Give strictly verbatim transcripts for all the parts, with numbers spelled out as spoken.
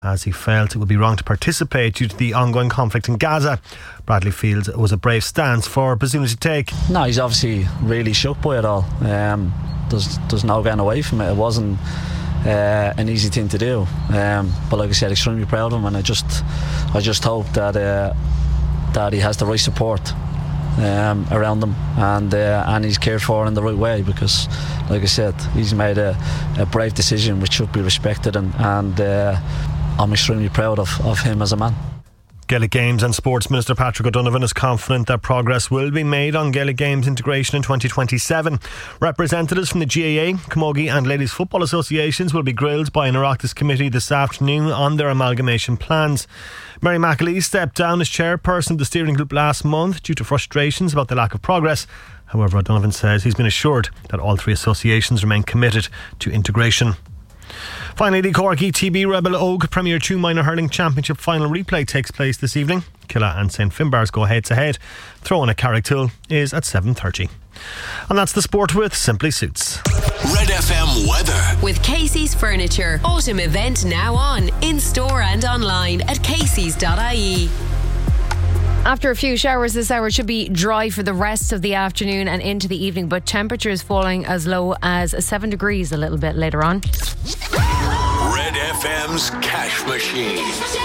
as he felt it would be wrong to participate due to the ongoing conflict in Gaza. Bradley feels it was a brave stance for Bazunu to take. No, he's obviously really shook by it all. Um, there's, there's no getting away from it. It wasn't uh, an easy thing to do. Um, but like I said, extremely proud of him, and I just, I just hope that uh, that he has the right support um, around him, and uh, and he's cared for in the right way, because, like I said, he's made a, a brave decision which should be respected, and, and uh, I'm extremely proud of, of him as a man. Gaelic Games and Sports Minister Patrick O'Donovan is confident that progress will be made on Gaelic Games integration in twenty twenty-seven. Representatives from the G A A, Camogie and Ladies Football Associations will be grilled by an Oireachtas committee this afternoon on their amalgamation plans. Mary McAlee stepped down as chairperson of the steering group last month due to frustrations about the lack of progress. However, O'Donovan says he's been assured that all three associations remain committed to integration. Finally, the Cork E T B Rebel Oak Premier two Minor Hurling Championship final replay takes place this evening. Killa and Saint Finbarr's go head to head. Throw-in at Carricktool is at seven thirty. And that's the sport with Simply Suits. Red F M weather with Casey's Furniture. Autumn event now on, in store and online at caseys dot I E. After a few showers, this hour should be dry for the rest of the afternoon and into the evening, but temperatures falling as low as seven degrees a little bit later on. Red F M's Cash Machine.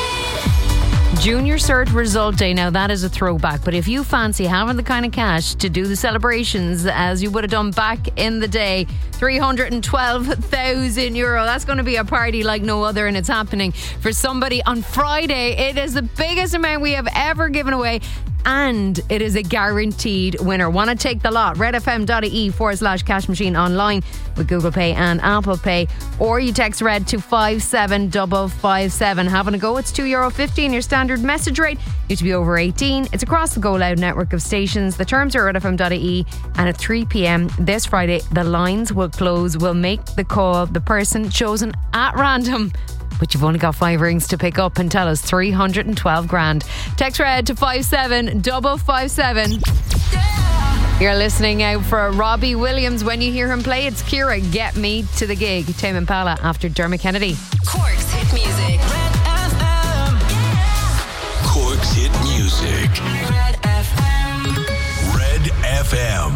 Junior Cert Result Day. Now that is a throwback, but if you fancy having the kind of cash to do the celebrations as you would have done back in the day, three hundred twelve thousand euro, that's going to be a party like no other, and it's happening for somebody on Friday. It is the biggest amount we have ever given away, and it is a guaranteed winner. Want to take the lot? redfm.ie forward slash cash machine online with Google Pay and Apple Pay, or you text RED to five seven five five seven. Having a go? It's two euro fifty in your standard message rate. You have to be over eighteen. It's across the Go Loud network of stations. The terms are at redfm.ie, and at three p.m. this Friday the lines will close. We'll make the call, the person chosen at random, but you've only got five rings to pick up and tell us three hundred twelve grand. Text RED to five seven five five seven. You're listening out for Robbie Williams. When you hear him play, it's Kira, Get Me to the Gig. Tame Impala after Dermot Kennedy. Cork's hit music. Red F M. Cork's hit music. Red F M. Red F M.